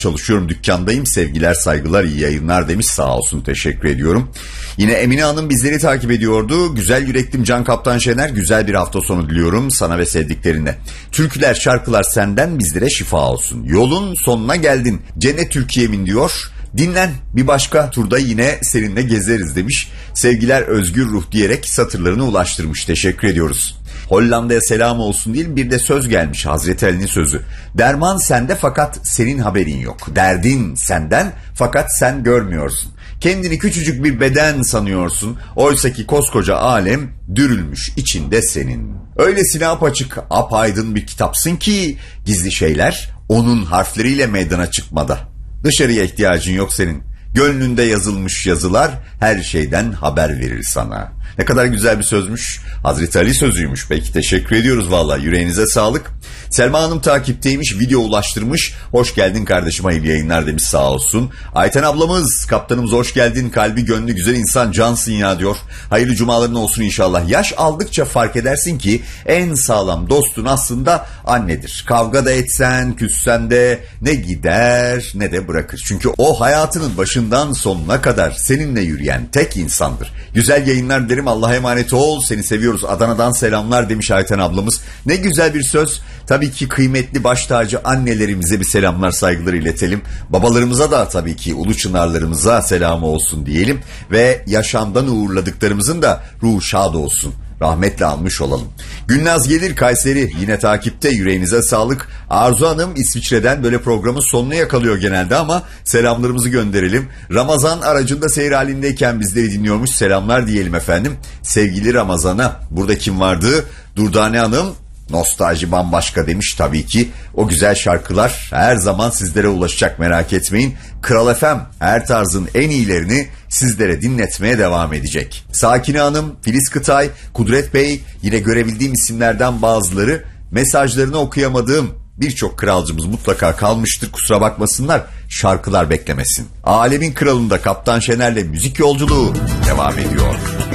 çalışıyorum, dükkandayım, sevgiler saygılar iyi yayınlar demiş, sağ olsun, teşekkür ediyorum. Yine Emine Hanım bizleri takip ediyordu. Güzel yüreklim Can Kaptan Şener, güzel bir hafta sonu diliyorum sana ve sevdiklerine. Türküler şarkılar senden bizlere şifa olsun. Yolun sonuna geldin cennet Türkiye'min diyor. Dinlen, bir başka turda yine seninle gezeriz demiş. Sevgiler özgür ruh diyerek satırlarını ulaştırmış, teşekkür ediyoruz. Hollanda'ya selam olsun değil, bir de söz gelmiş, Hazreti Ali'nin sözü. Derman sende fakat senin haberin yok. Derdin senden fakat sen görmüyorsun. Kendini küçücük bir beden sanıyorsun. Oysaki koskoca alem dürülmüş içinde senin. Öylesine apaçık, apaydın bir kitapsın ki gizli şeyler onun harfleriyle meydana çıkmada. Dışarıya ihtiyacın yok senin. Gönlünde yazılmış yazılar her şeyden haber verir sana. Ne kadar güzel bir sözmüş. Hazreti Ali sözüymüş. Peki, teşekkür ediyoruz vallahi. Yüreğinize sağlık. Selma Hanım takipteymiş, video ulaştırmış. Hoş geldin kardeşim, hayırlı yayınlar demiş, sağ olsun. Ayten ablamız, kaptanımız hoş geldin. Kalbi gönlü güzel insan cansın ya diyor. Hayırlı cumaların olsun inşallah. Yaş aldıkça fark edersin ki en sağlam dostun aslında annedir. Kavga da etsen, küssen de ne gider ne de bırakır. Çünkü o hayatının başından sonuna kadar seninle yürüyen tek insandır. Güzel yayınlar dilerim, Allah'a emanet ol, seni seviyoruz. Adana'dan selamlar demiş Ayten ablamız. Ne güzel bir söz. Tabii ki kıymetli baş tacı annelerimize bir selamlar saygılar iletelim. Babalarımıza da tabii ki ulu çınarlarımıza selamı olsun diyelim. Ve yaşamdan uğurladıklarımızın da ruhu şad olsun. Rahmetle almış olalım. Gülnaz Gelir Kayseri yine takipte, yüreğinize sağlık. Arzu Hanım İsviçre'den böyle programın sonunu yakalıyor genelde ama selamlarımızı gönderelim. Ramazan aracında seyir halindeyken bizleri dinliyormuş, selamlar diyelim efendim. Sevgili Ramazan'a. Burada kim vardı? Durdane Hanım. Nostalji bambaşka demiş, tabii ki. O güzel şarkılar her zaman sizlere ulaşacak, merak etmeyin. Kral FM her tarzın en iyilerini sizlere dinletmeye devam edecek. Sakine Hanım, Filiz Kıtay, Kudret Bey, yine görebildiğim isimlerden bazıları. Mesajlarını okuyamadığım birçok kralcımız mutlaka kalmıştır, kusura bakmasınlar, şarkılar beklemesin. Alemin kralında Kaptan Şener'le müzik yolculuğu devam ediyor.